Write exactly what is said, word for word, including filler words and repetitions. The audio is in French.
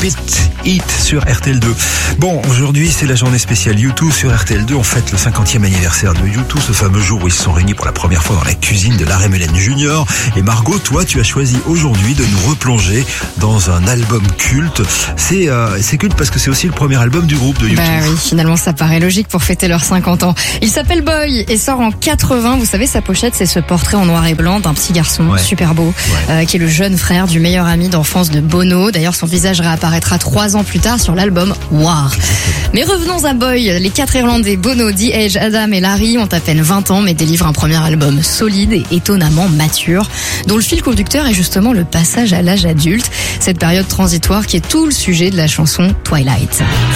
Great Hit sur R T L deux. Bon, aujourd'hui, c'est la journée spéciale U deux sur R T L deux. On fête le cinquantième anniversaire de U deux, ce fameux jour où ils se sont réunis pour la première fois dans la cuisine de Larry Mullen Junior Et Margot, toi, tu as choisi aujourd'hui de nous replonger dans un album culte. C'est euh, c'est culte parce que c'est aussi le premier album du groupe de U deux. Bah oui, finalement, ça paraît logique pour fêter leurs cinquante ans. Il s'appelle Boy et sort en quatre-vingts. Vous savez, sa pochette, c'est ce portrait en noir et blanc d'un petit garçon Ouais. super beau, Ouais. euh, qui est le jeune frère du meilleur ami d'enfance de Bono. D'ailleurs, son visage réapparaîtra trois ans plus tard sur l'album War. Mais revenons à Boy. Les quatre Irlandais, Bono, D H, Adam et Larry, ont à peine vingt ans, mais délivrent un premier album solide et étonnamment mature, dont le fil conducteur est justement le passage à l'âge adulte, cette période transitoire qui est tout le sujet de la chanson Twilight.